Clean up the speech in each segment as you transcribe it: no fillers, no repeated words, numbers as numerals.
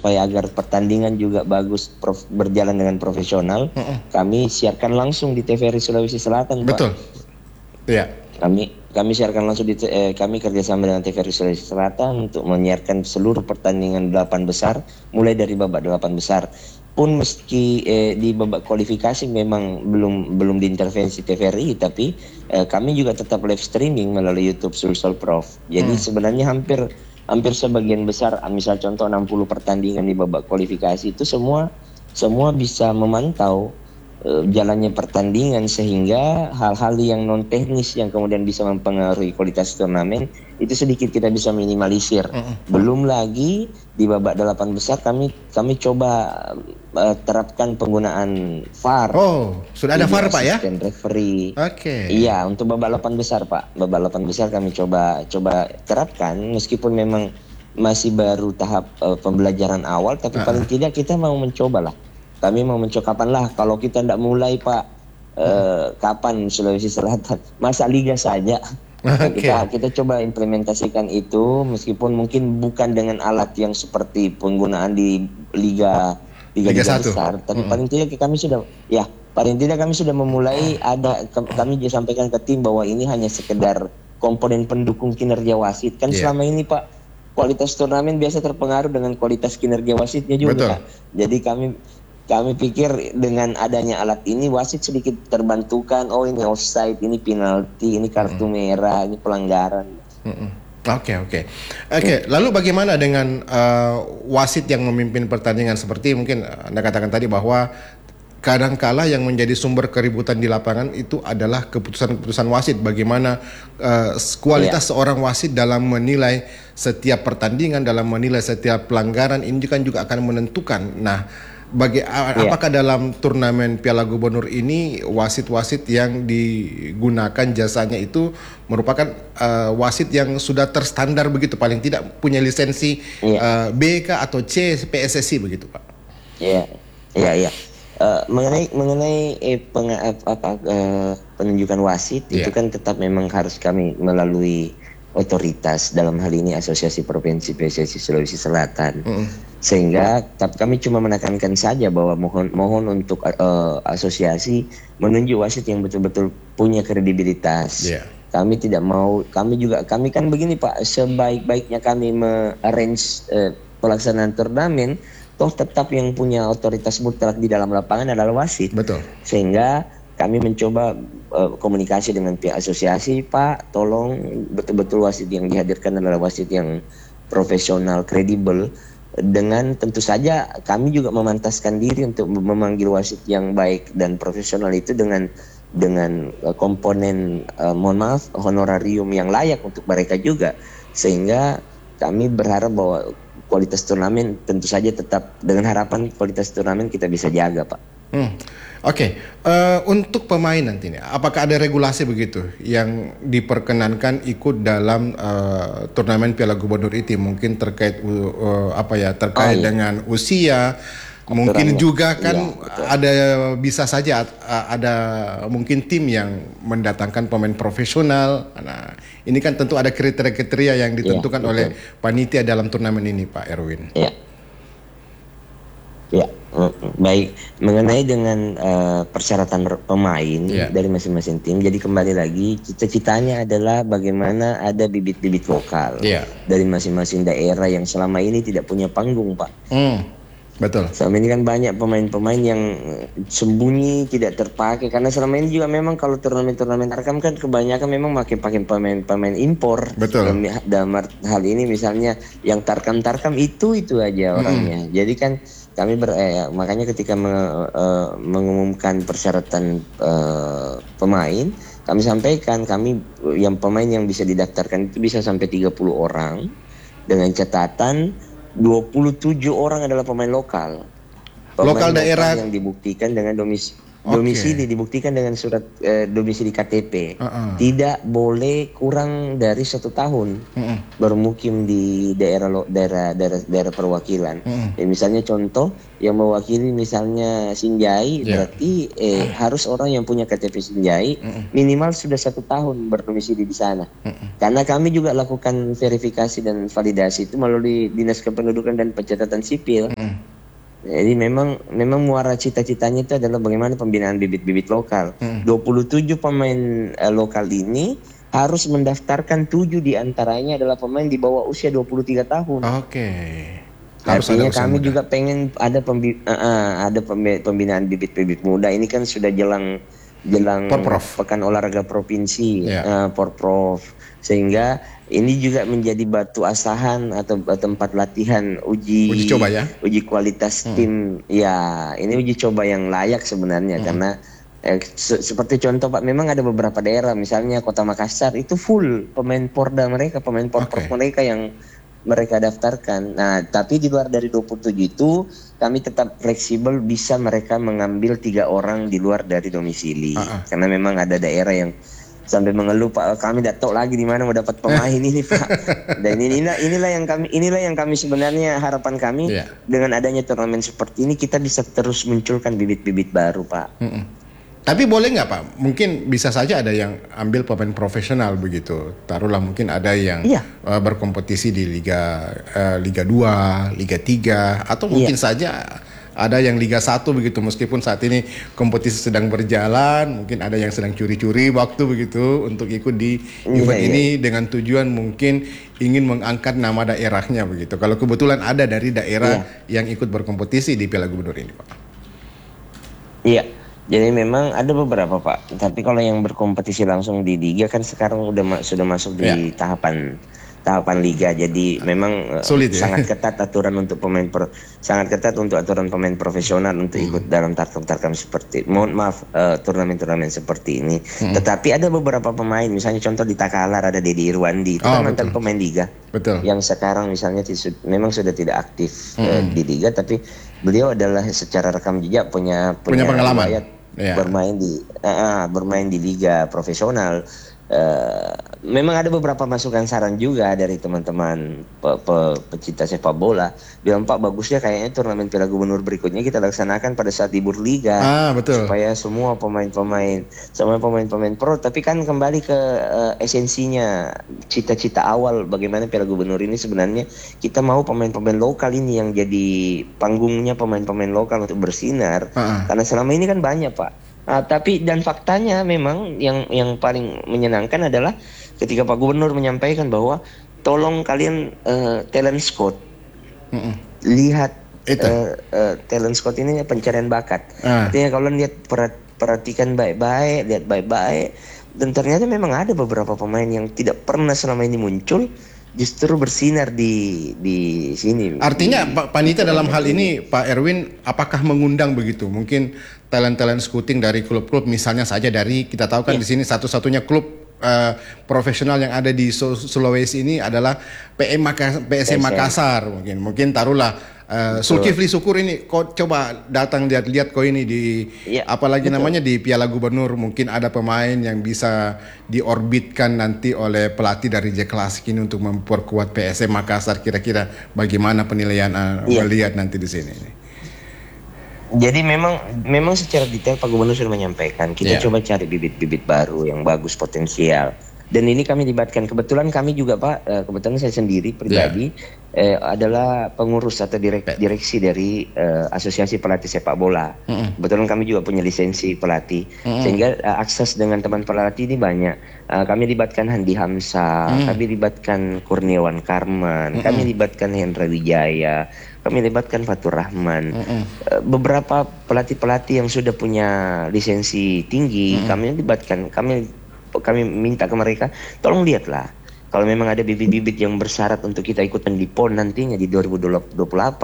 supaya agar pertandingan juga bagus, berjalan dengan profesional, kami siarkan langsung di TVRI Sulawesi Selatan, Pak. Betul. Iya. Kami siarkan langsung kami kerjasama dengan TVRI Sulawesi Selatan untuk menyiarkan seluruh pertandingan 8 besar, mulai dari babak 8 besar. Pun meski di babak kualifikasi memang belum diintervensi TVRI, tapi kami juga tetap live streaming melalui YouTube Sulsel Prof. Jadi sebenarnya hampir sebagian besar, misal contoh 60 pertandingan di babak kualifikasi itu semua bisa memantau jalannya pertandingan, sehingga hal-hal yang non teknis yang kemudian bisa mempengaruhi kualitas turnamen itu sedikit kita bisa minimalisir. Belum lagi di babak 8 besar kami coba terapkan penggunaan VAR. Oh, sudah ada VAR, Pak, ya? Asisten referee. Oke. Iya, untuk babak 8 besar, Pak. Babak 8 besar kami coba terapkan, meskipun memang masih baru tahap pembelajaran awal, tapi paling tidak kita mau mencoba lah. Kami mau mencoba, kapan lah kalau kita tidak mulai, Pak, kapan Sulawesi Selatan, masa liga saja. Kita coba implementasikan itu, meskipun mungkin bukan dengan alat yang seperti penggunaan di liga besar, tapi paling tidak kami sudah memulai. Kami sampaikan ke tim bahwa ini hanya sekedar komponen pendukung kinerja wasit. Selama ini, Pak, kualitas turnamen biasa terpengaruh dengan kualitas kinerja wasitnya juga. Jadi kami pikir dengan adanya alat ini wasit sedikit terbantukan. Oh, ini offside, ini penalti, ini kartu merah, ini pelanggaran. Oke. Lalu bagaimana dengan wasit yang memimpin pertandingan, seperti mungkin Anda katakan tadi bahwa kadangkala yang menjadi sumber keributan di lapangan itu adalah keputusan wasit. Bagaimana kualitas seorang wasit dalam menilai setiap pertandingan, dalam menilai setiap pelanggaran, ini kan juga akan menentukan. Nah, apakah dalam turnamen Piala Gubernur ini wasit-wasit yang digunakan jasanya itu merupakan wasit yang sudah terstandar begitu, paling tidak punya lisensi B atau C PSSI begitu, Pak? Iya. Mengenai penunjukan wasit itu kan tetap memang harus kami melalui otoritas, dalam hal ini Asosiasi Provinsi PSSI Sulawesi Selatan. Sehingga kami cuma menekankan saja bahwa mohon untuk asosiasi menunjuk wasit yang betul-betul punya kredibilitas. Kami tidak mau, kami kan begini, Pak, sebaik-baiknya kami arrange pelaksanaan turnamen, toh tetap yang punya otoritas mutlak di dalam lapangan adalah wasit. Betul. Sehingga kami mencoba komunikasi dengan pihak asosiasi, Pak, tolong betul-betul wasit yang dihadirkan adalah wasit yang profesional, kredibel. Dengan tentu saja kami juga memantaskan diri untuk memanggil wasit yang baik dan profesional itu dengan komponen honorarium yang layak untuk mereka juga, sehingga kami berharap bahwa kualitas turnamen tentu saja tetap, dengan harapan kualitas turnamen kita bisa jaga, Pak. Untuk pemain nanti nih, apakah ada regulasi begitu yang diperkenankan ikut dalam turnamen Piala Gubernur itu? Mungkin terkait dengan usia, mungkin juga kan ada, bisa saja ada mungkin tim yang mendatangkan pemain profesional. Nah, ini kan tentu ada kriteria-kriteria yang ditentukan oleh panitia dalam turnamen ini, Pak Erwin. Baik, mengenai dengan persyaratan pemain dari masing-masing tim, jadi kembali lagi cita-citanya adalah bagaimana ada bibit-bibit lokal dari masing-masing daerah yang selama ini tidak punya panggung, Pak. Betul. Selama ini kan banyak pemain-pemain yang sembunyi, tidak terpakai, karena selama ini juga memang kalau turnamen-turnamen Tarkam kan kebanyakan memang pakai pemain-pemain impor. Betul. Dalam hal ini misalnya yang Tarkam itu aja orangnya. Jadi kan kami makanya ketika mengumumkan persyaratan pemain, kami sampaikan yang pemain yang bisa didaftarkan itu bisa sampai 30 orang, dengan catatan 27 orang adalah pemain lokal. Lokal daerah yang dibuktikan dengan Domisili dibuktikan dengan surat domisili KTP. Tidak boleh kurang dari 1 tahun bermukim di daerah perwakilan. Ya, misalnya contoh yang mewakili misalnya Sinjai, berarti harus orang yang punya KTP Sinjai minimal sudah 1 tahun berdomisili di sana. Karena kami juga lakukan verifikasi dan validasi itu melalui Dinas Kependudukan dan Pencatatan Sipil. Jadi memang muara cita-citanya itu adalah bagaimana pembinaan bibit-bibit lokal. 27 pemain lokal ini harus mendaftarkan 7 diantaranya adalah pemain di bawah usia 23 tahun. Artinya kami juga pengen ada pembinaan bibit-bibit muda. Ini kan sudah jelang Pekan Olahraga Provinsi, Porprov, sehingga ini juga menjadi batu asahan atau tempat latihan uji coba ya, uji kualitas tim. Ya, ini uji coba yang layak sebenarnya karena seperti contoh Pak, memang ada beberapa daerah misalnya Kota Makassar itu full pemain Porda mereka, pemain Porprov mereka yang mereka daftarkan. Nah, tapi di luar dari 27 itu kami tetap fleksibel, bisa mereka mengambil 3 orang di luar dari domisili. Karena memang ada daerah yang sampai mengeluh, Pak, kami tidak tahu lagi di mana mau dapat pemain ini, Pak. Dan inilah yang kami sebenarnya harapan kami dengan adanya turnamen seperti ini kita bisa terus munculkan bibit-bibit baru, Pak. Tapi boleh nggak Pak? Mungkin bisa saja ada yang ambil pemain profesional begitu. Taruhlah mungkin ada yang berkompetisi di Liga 2, Liga 3, atau mungkin saja ada yang Liga 1 begitu. Meskipun saat ini kompetisi sedang berjalan, mungkin ada yang sedang curi-curi waktu begitu untuk ikut di event ini dengan tujuan mungkin ingin mengangkat nama daerahnya begitu. Kalau kebetulan ada dari daerah yang ikut berkompetisi di Piala Gubernur ini, Pak. Iya. Jadi memang ada beberapa Pak, tapi kalau yang berkompetisi langsung di liga kan sekarang sudah masuk di tahapan liga. Jadi memang sulit, sangat ketat aturan untuk aturan pemain profesional untuk ikut dalam tarkam seperti turnamen-turnamen seperti ini. Tetapi ada beberapa pemain, misalnya contoh di Takalar ada Dedi Irwandi, itu kan mantan pemain liga. Yang sekarang misalnya memang sudah tidak aktif di liga, tapi beliau adalah secara rekam jejak punya pengalaman bermain di liga profesional. Memang ada beberapa masukan saran juga dari teman-teman pecinta sepak bola. Bilang, Pak, bagusnya kayaknya turnamen Piala Gubernur berikutnya kita laksanakan pada saat libur liga, supaya semua pemain-pemain pro. Tapi kan kembali ke esensinya, cita-cita awal bagaimana Piala Gubernur ini sebenarnya kita mau pemain-pemain lokal ini yang jadi panggungnya pemain-pemain lokal untuk bersinar. Karena selama ini kan banyak, Pak. Tapi dan faktanya memang yang paling menyenangkan adalah ketika Pak Gubernur menyampaikan bahwa tolong kalian talent scout, lihat talent scout ini pencarian bakat. Artinya kalau lihat perhatikan baik-baik, lihat baik-baik, dan ternyata memang ada beberapa pemain yang tidak pernah selama ini muncul, justru bersinar di sini. Artinya Pak Panitia dalam hal ini Pak Erwin apakah mengundang begitu? Mungkin talent scouting dari klub-klub, misalnya saja dari, kita tahu kan di sini satu-satunya klub profesional yang ada di Sulawesi ini adalah PSM Makassar. Mungkin taruhlah Zulkifli Syukur ini, kau coba datang lihat kau ini di apalagi namanya di Piala Gubernur, mungkin ada pemain yang bisa diorbitkan nanti oleh pelatih dari J Classic ini untuk memperkuat PSM Makassar. Kira-kira bagaimana penilaian melihat nanti di sini? Jadi memang secara detail Pak Gubernur sudah menyampaikan kita coba cari bibit-bibit baru yang bagus, potensial. Dan ini kami libatkan, kebetulan kami juga Pak, kebetulan saya sendiri pribadi adalah pengurus atau direksi dari Asosiasi Pelatih Sepak Bola. Kebetulan kami juga punya lisensi pelatih, sehingga akses dengan teman pelatih ini banyak. Kami libatkan Handi Hamzah, kami libatkan Kurniawan Karman, kami libatkan Hendra Wijaya, kami libatkan Fatur Rahman. Beberapa pelatih-pelatih yang sudah punya lisensi tinggi, kami libatkan, kami minta ke mereka, tolong lihatlah kalau memang ada bibit-bibit yang bersyarat untuk kita ikutan di PON nantinya di 2028,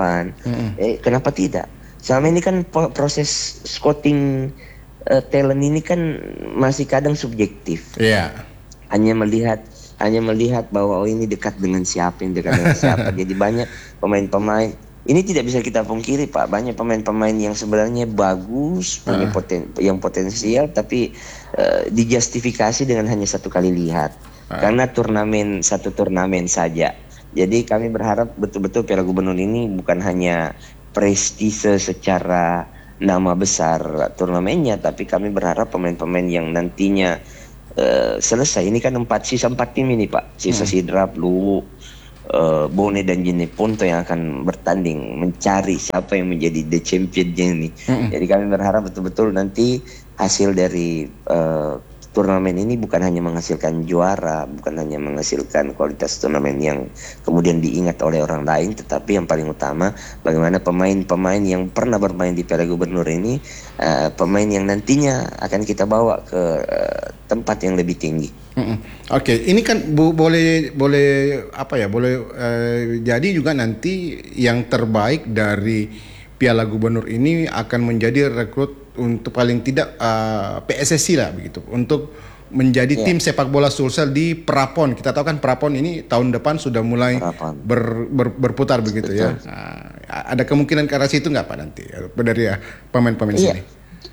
kenapa tidak? Selama ini kan proses scouting talent ini kan masih kadang subjektif. Hanya melihat bahwa ini dekat dengan siapa, Jadi banyak pemain-pemain ini tidak bisa kita pungkiri Pak, banyak pemain-pemain yang sebenarnya bagus, punya yang potensial, tapi dijustifikasi dengan hanya satu kali lihat, karena satu turnamen saja. Jadi kami berharap betul-betul Piala Gubernur ini bukan hanya prestise secara nama besar turnamennya, tapi kami berharap pemain-pemain yang nantinya selesai. Ini kan sisa 4 tim ini Pak, sisa Sidrap, Luwu, Bone dan Jeneponto yang akan bertanding mencari siapa yang menjadi the championnya ini. Jadi kami berharap betul-betul nanti hasil dari turnamen ini bukan hanya menghasilkan juara, bukan hanya menghasilkan kualitas turnamen yang kemudian diingat oleh orang lain, tetapi yang paling utama bagaimana pemain-pemain yang pernah bermain di Piala Gubernur ini, pemain yang nantinya akan kita bawa ke tempat yang lebih tinggi. Oke, ini kan boleh apa ya? Boleh jadi juga nanti yang terbaik dari Piala Gubernur ini akan menjadi rekrut untuk paling tidak PSSI lah begitu, untuk menjadi tim sepak bola Sulsel di Prapon. Kita tahu kan Prapon ini tahun depan sudah mulai berputar begitu. Betul. Ya. Ada kemungkinan ke arah situ nggak Pak nanti dari pemain-pemain sini?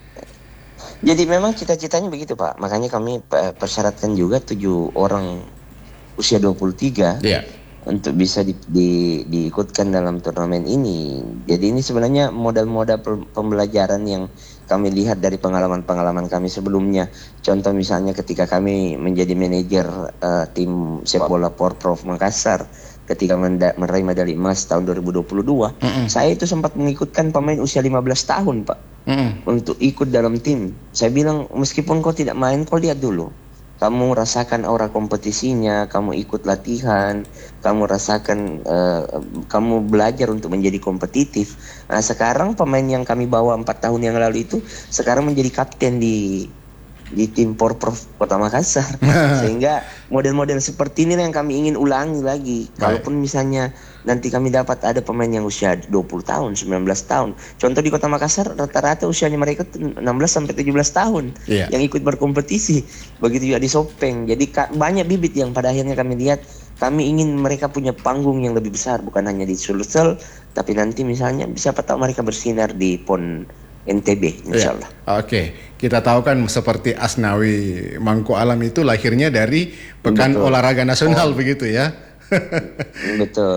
Jadi memang cita-citanya begitu Pak. Makanya kami persyaratkan juga 7 orang usia 23 untuk bisa diikutkan dalam turnamen ini. Jadi ini sebenarnya modal-modal pembelajaran yang kami lihat dari pengalaman-pengalaman kami sebelumnya. Contoh misalnya ketika kami menjadi manajer tim sepak bola Porprov Makassar ketika meraih medali emas tahun 2022, saya itu sempat mengikutkan pemain usia 15 tahun Pak untuk ikut dalam tim. Saya bilang meskipun kau tidak main, kau lihat dulu. Kamu rasakan aura kompetisinya, kamu ikut latihan, kamu rasakan, kamu belajar untuk menjadi kompetitif. Nah sekarang pemain yang kami bawa 4 tahun yang lalu itu sekarang menjadi kapten di tim Porprov Kota Makassar. Sehingga model-model seperti ini yang kami ingin ulangi lagi. Kalaupun misalnya nanti kami dapat ada pemain yang usia 20 tahun, 19 tahun. Contoh di Kota Makassar rata-rata usianya mereka 16 sampai 17 tahun yang ikut berkompetisi. Begitu juga di Sopeng. Jadi banyak bibit yang pada akhirnya kami lihat, kami ingin mereka punya panggung yang lebih besar, bukan hanya di Sulsel, tapi nanti misalnya siapa tahu mereka bersinar di PON NTB insyaallah. Oke. Kita tahu kan seperti Asnawi Mangku Alam itu lahirnya dari Pekan Olahraga Nasional begitu ya. Betul.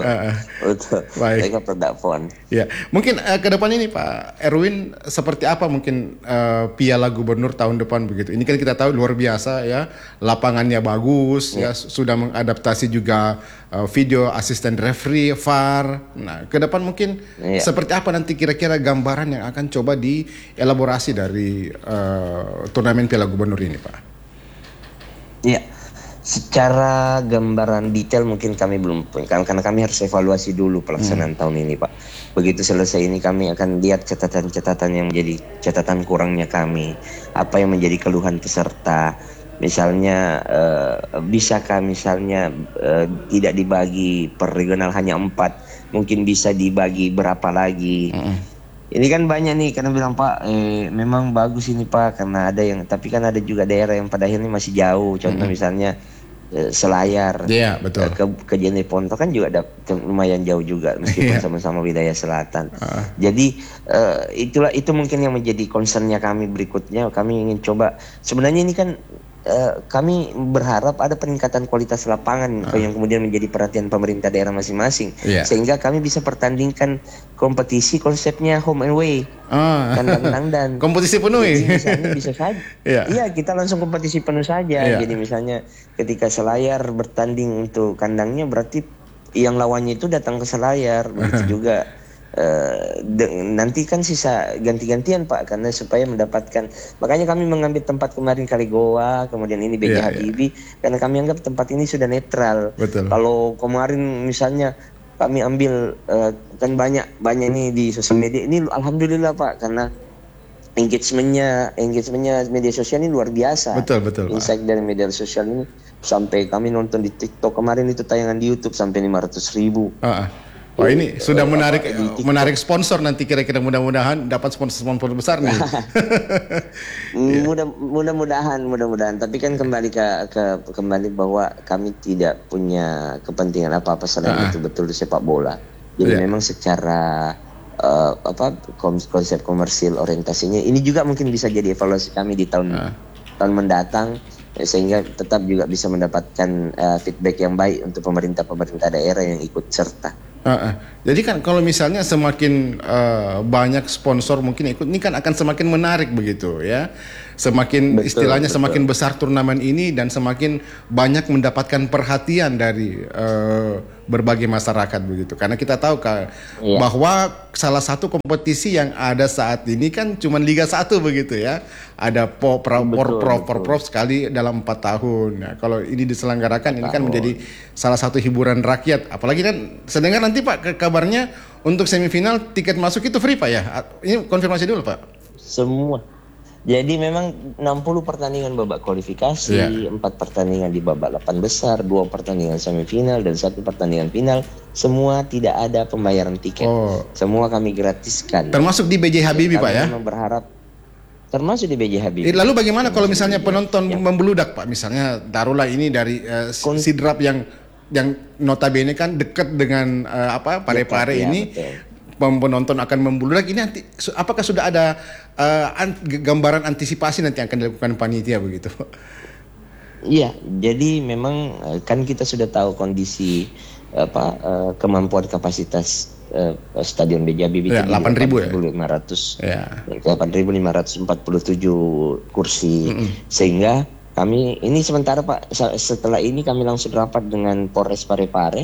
Baik. Mereka perdakwan. Ya, mungkin ke depan ini Pak Erwin seperti apa mungkin Piala Gubernur tahun depan begitu. Ini kan kita tahu luar biasa ya, lapangannya bagus ya, sudah mengadaptasi juga video asisten referee, VAR. Nah, ke depan mungkin seperti apa nanti kira-kira gambaran yang akan coba dielaborasi dari turnamen Piala Gubernur ini, Pak? Iya. Secara gambaran detail mungkin kami belum punya, karena kami harus evaluasi dulu pelaksanaan tahun ini Pak. Begitu selesai ini kami akan lihat catatan-catatan yang menjadi catatan kurangnya kami, apa yang menjadi keluhan peserta. Misalnya bisakah misalnya tidak dibagi per regional hanya 4, mungkin bisa dibagi berapa lagi. Ini kan banyak nih karena bilang Pak memang bagus ini Pak, karena ada yang, tapi kan ada juga daerah yang pada akhirnya masih jauh. Contoh misalnya Selayar betul. ke Jeneponto kan juga lumayan jauh juga meskipun sama-sama wilayah selatan. Jadi itu mungkin yang menjadi concernnya kami berikutnya. Kami ingin coba, sebenarnya ini kan kami berharap ada peningkatan kualitas lapangan yang kemudian menjadi perhatian pemerintah daerah masing-masing, sehingga kami bisa pertandingkan kompetisi konsepnya home and away, kandang-kandang. Kompetisi penuh. Jadi misalnya bisa saja, iya kita langsung kompetisi penuh saja. Jadi misalnya ketika Selayar bertanding untuk kandangnya, berarti yang lawannya itu datang ke Selayar, begitu juga. Nanti kan sisa ganti-gantian Pak, karena supaya mendapatkan, makanya kami mengambil tempat kemarin Kaligoa, kemudian ini B.J. Habibie, karena kami anggap tempat ini sudah netral. Kalau kemarin misalnya kami ambil kan banyak nih di sosial media ini, alhamdulillah Pak, karena engagementnya media sosial ini luar biasa. Betul. Insight dari media sosial ini sampai kami nonton di TikTok kemarin itu, tayangan di YouTube sampai 500.000. Wah, ini sudah menarik sponsor nanti, kira-kira mudah-mudahan dapat sponsor besar nih. Mudah-mudahan. Tapi kan kembali bahwa kami tidak punya kepentingan apa-apa selain betul-betul di sepak bola. Jadi memang secara konsep komersil orientasinya ini juga mungkin bisa jadi evaluasi kami di tahun mendatang, sehingga tetap juga bisa mendapatkan feedback yang baik untuk pemerintah daerah yang ikut serta. Jadi kan kalau misalnya semakin banyak sponsor mungkin ikut, ini kan akan semakin menarik begitu ya. Semakin istilahnya semakin besar turnamen ini dan semakin banyak mendapatkan perhatian dari berbagai masyarakat begitu. Karena kita tahu bahwa salah satu kompetisi yang ada saat ini kan cuma Liga 1 begitu ya. Ada Porprov sekali dalam 4 tahun. Nah, kalau ini diselenggarakan ini kan menjadi salah satu hiburan rakyat. Apalagi kan sedengar nanti Pak kabarnya untuk semifinal tiket masuk itu free Pak ya. Ini konfirmasi dulu Pak. Semua. Jadi memang 60 pertandingan babak kualifikasi, 4 pertandingan di babak 8 besar, 2 pertandingan semifinal dan 1 pertandingan final, semua tidak ada pembayaran tiket. Semua kami gratiskan. Termasuk di B.J. Habibie Pak ya? Kami berharap termasuk di B.J. Habibie. Lalu bagaimana kalau misalnya penonton membeludak Pak? Misalnya taruhlah ini dari Sidrap yang notabene kan dekat dengan Parepare ini. Betul. Penonton akan membeludak ini nanti, apakah sudah ada gambaran antisipasi nanti yang akan dilakukan panitia begitu? Iya, jadi memang kan kita sudah tahu kondisi kemampuan kapasitas Stadion B.J. Habibie itu 8.500 8.547 kursi, sehingga kami ini sementara Pak, setelah ini kami langsung rapat dengan Polres Parepare.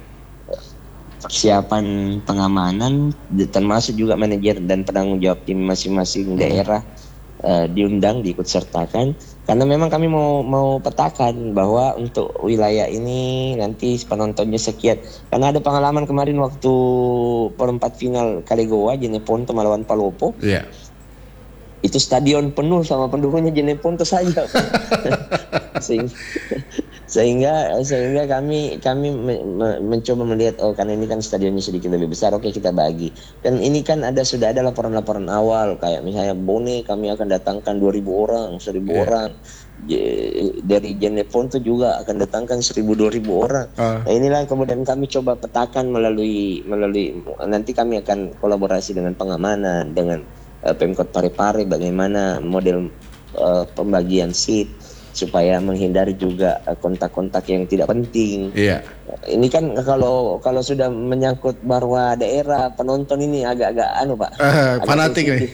Persiapan pengamanan termasuk juga manajer dan penanggung jawab tim masing-masing daerah diundang, diikut sertakan, karena memang kami mau petakan bahwa untuk wilayah ini nanti penontonnya sekian, karena ada pengalaman kemarin waktu perempat final Kalegoa Jeneponto melawan Palopo. Itu stadion penuh sama pendukungnya Jeneponto saja. sehingga kami mencoba melihat karena ini kan stadionnya sedikit lebih besar, oke kita bagi. Dan ini kan sudah ada laporan-laporan awal kayak misalnya Bone kami akan datangkan 2.000 orang, 1.000 orang. Dari Jeneponto juga akan datangkan 1.000-2.000 orang. Nah, inilah kemudian kami coba petakan melalui nanti kami akan kolaborasi dengan pengamanan, dengan Pemkot Parepare bagaimana model pembagian seat supaya menghindari juga kontak-kontak yang tidak penting. Ini kan kalau sudah menyangkut bahwa daerah penonton ini agak-agak Pak. Fanatik nih.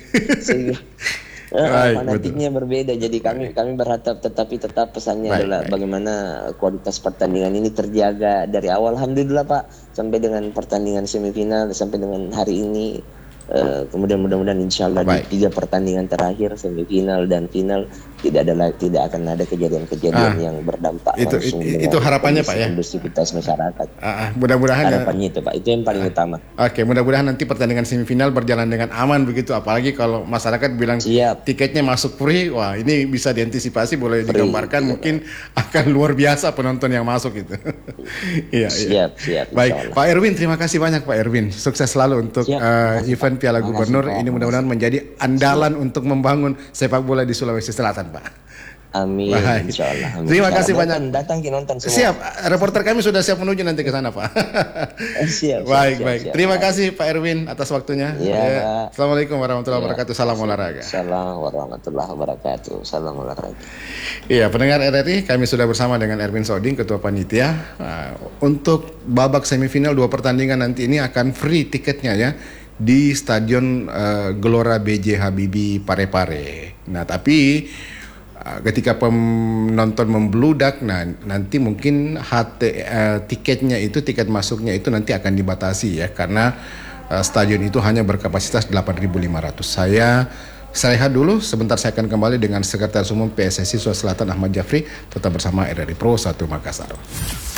Fanatiknya berbeda. Jadi kami berharap tetap pesannya adalah bagaimana kualitas pertandingan ini terjaga dari awal. Alhamdulillah Pak, sampai dengan pertandingan semifinal sampai dengan hari ini. Kemudian mudah-mudahan insya Allah di 3 pertandingan terakhir semifinal dan final tidak akan ada kejadian-kejadian yang berdampak langsung itu harapannya Pak ya, kondusivitas masyarakat. Mudah-mudahan harapannya itu Pak, itu yang paling utama. Mudah-mudahan nanti pertandingan semifinal berjalan dengan aman begitu, apalagi kalau masyarakat bilang tiketnya masuk free, wah ini bisa diantisipasi, boleh digambarkan mungkin akan luar biasa penonton yang masuk itu. Siap. Baik Pak Erwin, terima kasih banyak Pak Erwin, sukses selalu untuk event Piala Gubernur ini, mudah-mudahan menjadi andalan untuk membangun sepak bola di Sulawesi Selatan Pak. Amin. Insyaallah. Terima kasih banyak. Datang nonton semua. Siap, reporter kami sudah siap menuju nanti ke sana Pak. Siap. Terima kasih Pak Erwin atas waktunya. Assalamualaikum warahmatullahi wabarakatuh. Salam olahraga. Salam warahmatullahi wabarakatuh. Salam olahraga. Iya, pendengar RRI, kami sudah bersama dengan Erwin Soding, Ketua Panitia. Untuk babak semifinal 2 pertandingan nanti ini akan free tiketnya ya di Stadion Gelora B.J. Habibie Parepare. Nah, tapi ketika penonton membludak, nah nanti mungkin tiketnya itu, tiket masuknya itu nanti akan dibatasi ya, karena stadion itu hanya berkapasitas 8.500. Saya rehat dulu, sebentar saya akan kembali dengan Sekretaris Umum PSSI Sulawesi Selatan Ahmad Jafri, tetap bersama RRI Pro 1 Makassar.